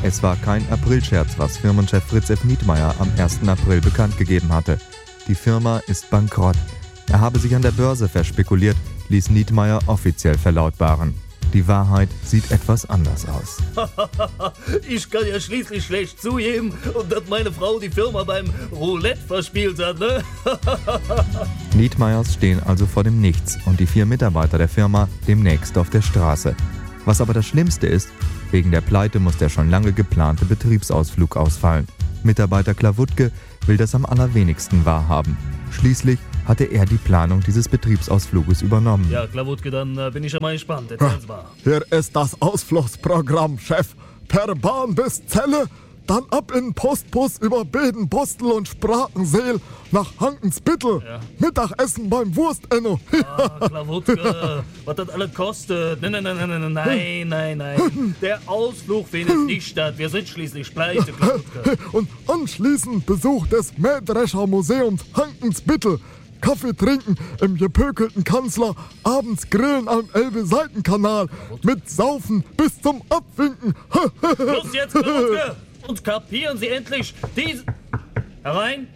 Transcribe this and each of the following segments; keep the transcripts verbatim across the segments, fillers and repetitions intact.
Es war kein Aprilscherz, was Firmenchef Fritz F. Nietmeyer am ersten April bekannt gegeben hatte. Die Firma ist bankrott. Er habe sich an der Börse verspekuliert, ließ Nietmeyer offiziell verlautbaren. Die Wahrheit sieht etwas anders aus. Ich kann ja schließlich schlecht zugeben, dass meine Frau die Firma beim Roulette verspielt hat, ne? Nietmeyers stehen also vor dem Nichts und die vier Mitarbeiter der Firma demnächst auf der Straße. Was aber das Schlimmste ist, wegen der Pleite muss der schon lange geplante Betriebsausflug ausfallen. Mitarbeiter Klawutke will das am allerwenigsten wahrhaben. Schließlich hatte er die Planung dieses Betriebsausfluges übernommen. Ja, Klawutke, dann äh, bin ich ja mal gespannt. Erzählen Sie mal. Hier ist das Ausflugsprogramm, Chef. Per Bahn bis Celle, dann ab in Postbus über Bedenbostel und Sprakenseel nach Hankensbittel. Ja. Mittagessen beim Wurstenno. Ah, Klawutke, was das alles kostet. Nein, nein, nein, nein, nein, nein, nein. Der Ausflug findet nicht statt. Wir sind schließlich pleite, Klawutke. Und anschließend Besuch des Mähdrescher Museums Hankensbittel. Kaffee trinken im gepökelten Kanzler, abends grillen am Elbe-Seitenkanal, mit Saufen bis zum Abwinken. Los jetzt, Klawutke! Und kapieren Sie endlich dies... Herein?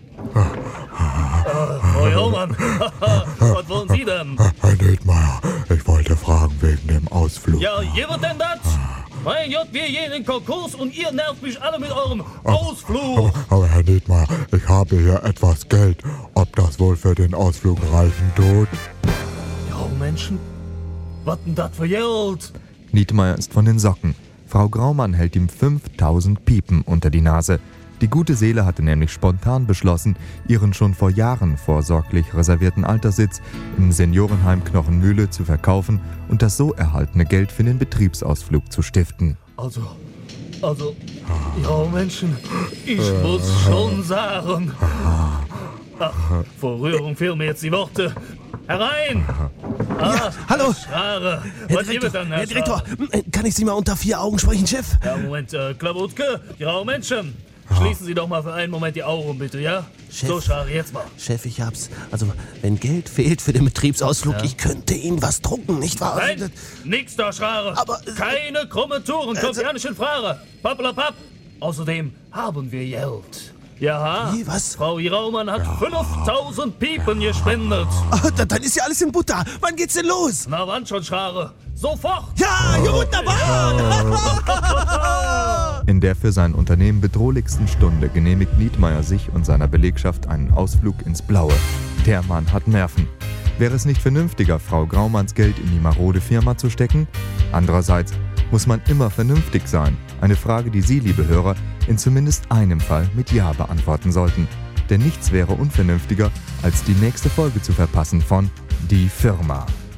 äh, Frau Jaumann, was wollen Sie denn? Herr Nietmeyer, ich wollte fragen wegen dem Ausflug. Ja, hier wird denn das? Mein Gott, wir gehen in den Konkurs und ihr nervt mich alle mit eurem Ausflug. Aber, aber Herr Nietmeyer, ich habe hier etwas Geld. Ob das wohl für den Ausflug reichen tut? Ja, Menschen, was denn das für Geld? Nietmeyer ist von den Socken. Frau Graumann hält ihm fünftausend Piepen unter die Nase. Die gute Seele hatte nämlich spontan beschlossen, ihren schon vor Jahren vorsorglich reservierten Alterssitz im Seniorenheim Knochenmühle zu verkaufen und das so erhaltene Geld für den Betriebsausflug zu stiften. Also, also, ja Menschen, ich muss schon sagen. Ach, vor Rührung fehlen mir jetzt die Worte. Herein! Ah, Ja, hallo. Schare. Herr Was gibt es denn, Herr Direktor, kann ich Sie mal unter vier Augen sprechen, Chef? Ja, Moment, äh, Klawutke, graue Menschen. Schließen Sie doch mal für einen Moment die Augen, bitte, ja? Chef. So, Schare, jetzt mal. Chef, ich hab's. Also, wenn Geld fehlt für den Betriebsausflug, Ja. ich könnte Ihnen was drucken, nicht wahr? Nein, nix da, Schare. Aber- Keine krummen Touren, kommt Also- ja nicht in Frage. Pappelapapp. Außerdem haben wir Geld. Ja, Wie, was? Frau Raumann hat fünftausend Piepen gespendet. Ah, dann, dann ist ja alles in Butter. Wann geht's denn los? Na wann schon, Schare? Sofort! Ja, ja wunderbar! In der für sein Unternehmen bedrohlichsten Stunde genehmigt Nietmeyer sich und seiner Belegschaft einen Ausflug ins Blaue. Der Mann hat Nerven. Wäre es nicht vernünftiger, Frau Graumanns Geld in die marode Firma zu stecken? Andererseits muss man immer vernünftig sein. Eine Frage, die Sie, liebe Hörer, in zumindest einem Fall mit Ja beantworten sollten. Denn nichts wäre unvernünftiger, als die nächste Folge zu verpassen von Die Firma.